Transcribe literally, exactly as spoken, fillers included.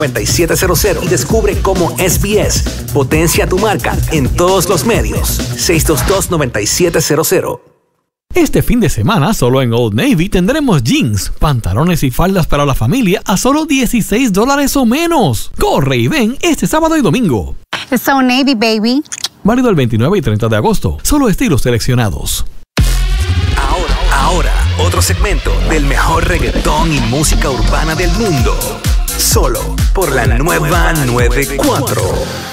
noventa y siete cero cero y descubre cómo S B S potencia tu marca en todos los medios. seis dos dos, nueve siete cero cero. Este fin de semana, solo en Old Navy, tendremos jeans, pantalones y faldas para la familia a solo dieciséis dólares o menos. Corre y ven este sábado y domingo. It's Old Navy, baby. Válido el veintinueve y treinta de agosto. Solo estilos seleccionados. Ahora, ahora, otro segmento del mejor reggaetón y música urbana del mundo. Solo por la nueva noventa y cuatro.